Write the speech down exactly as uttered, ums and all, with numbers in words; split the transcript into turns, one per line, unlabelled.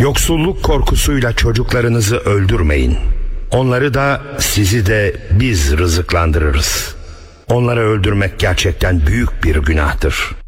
Yoksulluk korkusuyla çocuklarınızı öldürmeyin. Onları da sizi de biz rızıklandırırız. Onları öldürmek gerçekten büyük bir günahtır.